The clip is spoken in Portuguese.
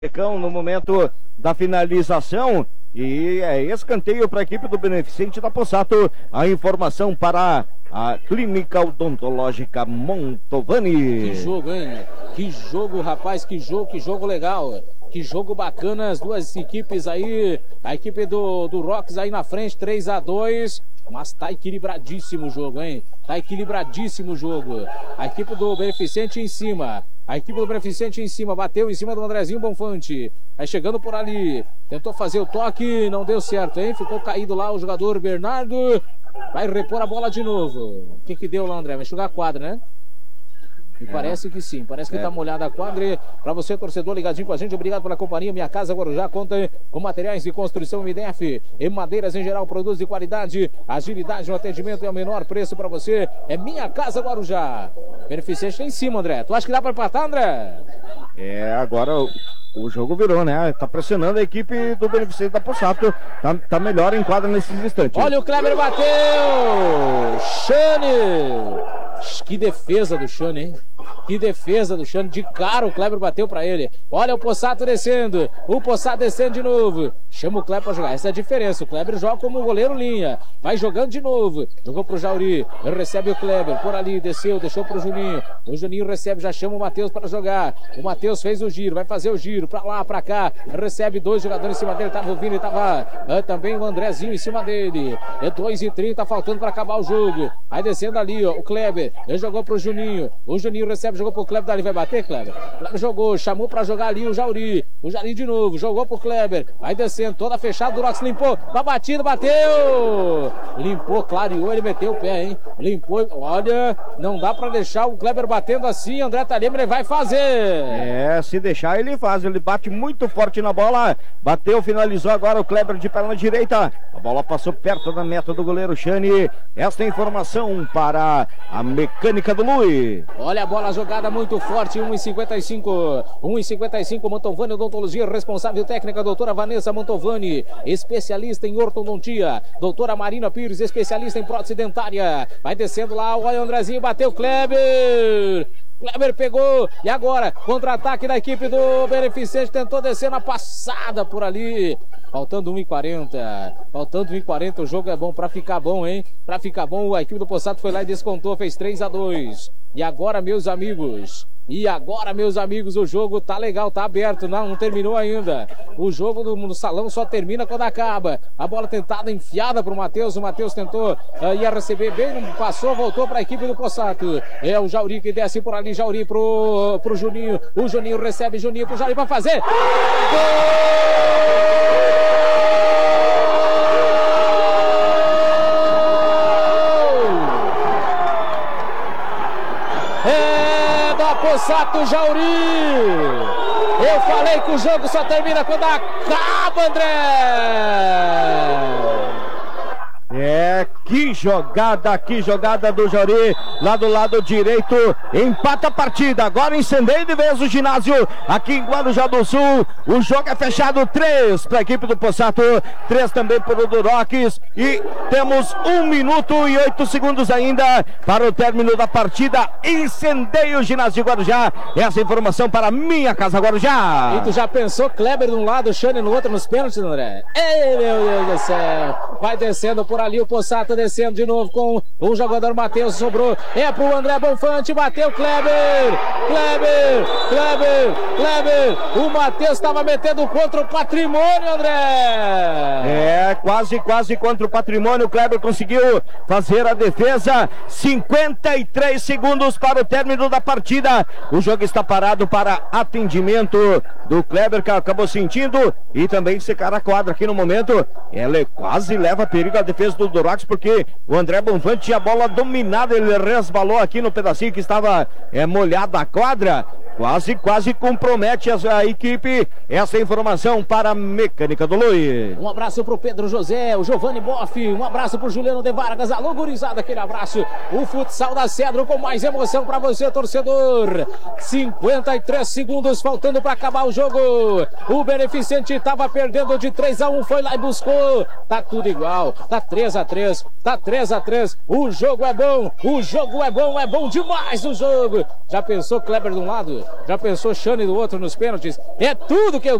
no momento da finalização, e é escanteio para a equipe do Beneficente da Possato. A informação para a Clínica Odontológica Montovani. Que jogo, hein? Que jogo, rapaz, que jogo legal. Que jogo bacana, as duas equipes aí, a equipe do Rocks aí na frente, 3-2, mas tá equilibradíssimo o jogo, hein? Tá equilibradíssimo o jogo. A equipe do Beneficente em cima, bateu em cima do Andrezinho Bonfante, vai chegando por ali, tentou fazer o toque, não deu certo, hein? Ficou caído lá o jogador Bernardo, vai repor a bola de novo. O que deu lá, André? Vai enxugar a quadra, né? Me parece que sim, parece que tá molhada a quadra. Para você, torcedor, ligadinho com a gente, obrigado pela companhia. Minha Casa Guarujá conta com materiais de construção MDF e madeiras em geral, produtos de qualidade, agilidade no atendimento e ao menor preço para você. É Minha Casa Guarujá. Beneficente lá em cima, André. Tu acha que dá para empatar, André? Agora o jogo virou, né? Tá pressionando a equipe do Beneficente da Possato. Tá melhor em quadra nesses instantes. Olha, o Kleber bateu! Shane! Que defesa do Shane, hein? Que defesa do Shane. De cara o Kleber bateu pra ele. Olha o Possato descendo. O Possato descendo de novo. Chama o Kleber pra jogar. Essa é a diferença. O Kleber joga como goleiro linha. Vai jogando de novo. Jogou pro Jauri. Recebe o Kleber. Por ali, desceu. Deixou pro Juninho. O Juninho recebe. Já chama o Matheus para jogar. O Matheus fez o giro. Vai fazer o giro. Pra lá, pra cá. Recebe dois jogadores em cima dele. Tava ouvindo. Tava também o Andrezinho em cima dele. É 2:30. Faltando pra acabar o jogo. Vai descendo ali, ó. O Kleber. Ele jogou pro Juninho. O Juninho recebe. Jogou pro Kleber. Dali vai bater, Kleber. Kleber jogou. Chamou pra jogar ali o Jauri. O Jauri de novo. Jogou pro Kleber. Vai descendo. Toda fechada. O Rocks limpou. Vai batida. Bateu. Limpou. Clareou. Ele meteu o pé, hein? Limpou. Olha. Não dá pra deixar o Kleber batendo assim. André Talema, ele vai fazer. Se deixar ele faz. Ele bate muito forte na bola. Bateu. Finalizou agora o Kleber de perna direita. A bola passou perto da meta do goleiro Shane. Esta informação para a Mecânica do Lui. Olha a bola jogada muito forte, 1:55, Mantovani Odontologia, responsável técnica, doutora Vanessa Mantovani, especialista em ortodontia, doutora Marina Pires, especialista em prótese dentária, vai descendo lá, olha o Andrezinho, bateu, Kleber pegou, e agora, contra-ataque da equipe do Beneficente, tentou descer na passada por ali, faltando 1:40, o jogo é bom pra ficar bom, hein? Pra ficar bom, a equipe do Possato foi lá e descontou, fez 3-2, e agora, meus amigos, o jogo tá legal, tá aberto, não terminou ainda. O jogo no salão só termina quando acaba. A bola tentada, enfiada pro Matheus. O Matheus tentou, ia receber bem, não passou, voltou pra equipe do Possato. É o Jauri que desce por ali, Jauri pro Juninho. O Juninho recebe, Juninho pro Jauri pra fazer. Gol! Possato, Jauri. Eu falei que o jogo só termina quando acaba, André. Que jogada do Jauri, lá do lado direito, empata a partida, agora incendeia de vez o ginásio, aqui em Guarujá do Sul, o jogo é fechado, 3 para a equipe do Possato, 3 também para o do Rocks, e temos 1 minuto e 8 segundos ainda para o término da partida, incendeia o ginásio Guarujá, essa informação para Minha Casa Guarujá. E tu já pensou, Kleber de um lado, Shane no outro, nos pênaltis, André? Ei, meu Deus do céu, vai descendo por ali o Possato, descendo de novo com o jogador Matheus, sobrou, é pro André Bonfante, bateu Kleber, o Matheus estava metendo contra o Patrimônio, André. Quase contra o Patrimônio, o Kleber conseguiu fazer a defesa, 53 segundos para o término da partida, o jogo está parado para atendimento do Kleber, que acabou sentindo, e também secar a quadra aqui no momento, ela quase leva perigo a defesa do Rocks, porque o André Bonfante tinha a bola dominada, ele resbalou aqui no pedacinho que estava molhado a quadra, quase compromete a equipe. Essa informação para a Mecânica do Lui. Um abraço pro Pedro José, o Giovanni Boff, um abraço pro Juliano de Vargas, alô gurizada, aquele abraço. O futsal da Cedro com mais emoção para você, torcedor. 53 segundos faltando para acabar o jogo. O Beneficente estava perdendo de 3-1, foi lá e buscou. Tá tudo igual, tá 3-3, tá 3-3. O jogo é bom, é bom demais o jogo. Já pensou, Kleber de um lado? Já pensou Xane do outro nos pênaltis? É tudo que eu